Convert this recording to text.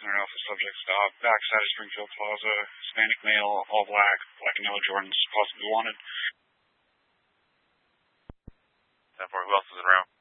600 Alpha subject stop, backside of Springfield Plaza, Hispanic male, all black, black and yellow Jordans, possibly wanted. 10-4, who else is around?